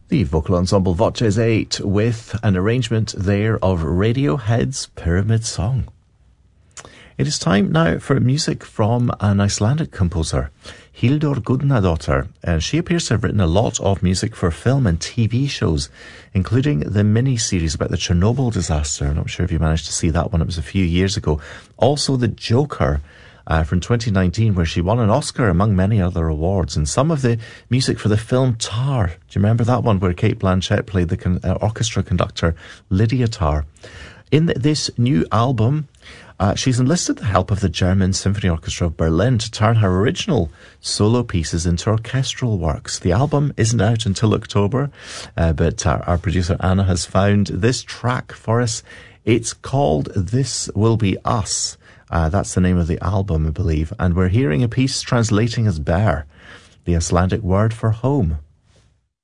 The vocal ensemble Voces 8 with an arrangement there of Radiohead's Pyramid Song. It is time now for music from an Icelandic composer, Hildur Gudnadóttir, and she appears to have written a lot of music for film and TV shows, including the mini-series about the Chernobyl disaster. I'm not sure if you managed to see that one, it was a few years ago. Also The Joker, from 2019, where she won an Oscar among many other awards, and some of the music for the film Tar. Do you remember that one where Cate Blanchett played the orchestra conductor Lydia Tar? In this new album, she's enlisted the help of the German Symphony Orchestra of Berlin to turn her original solo pieces into orchestral works. The album isn't out until October, but our producer Anna has found this track for us. It's called This Will Be Us. That's the name of the album, I believe. And we're hearing a piece translating as bear, the Icelandic word for home.